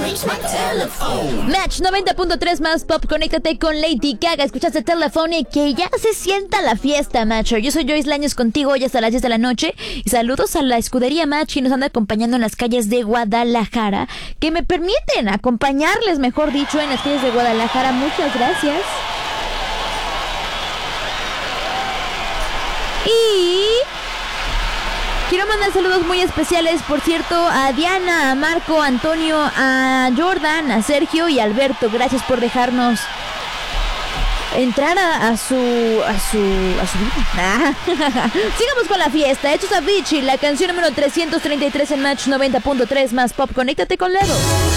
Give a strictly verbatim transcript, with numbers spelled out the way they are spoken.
Match noventa punto tres más pop, conéctate con Lady Gaga. Escuchaste Telephone, que ya se sienta la fiesta, Matcher. Yo soy Joyce Laños contigo hoy hasta las diez de la noche. Y saludos a la escudería Match que nos anda acompañando en las calles de Guadalajara, que me permiten acompañarles, mejor dicho, en las calles de Guadalajara. Muchas gracias. Y quiero mandar saludos muy especiales, por cierto, a Diana, a Marco, a Antonio, a Jordan, a Sergio y a Alberto. Gracias por dejarnos entrar a, a su a su a su vida. Ah. Sigamos con la fiesta. Esto es Avicii, la canción número trescientos treinta y tres en Match noventa punto tres más pop. Conéctate con Ledo.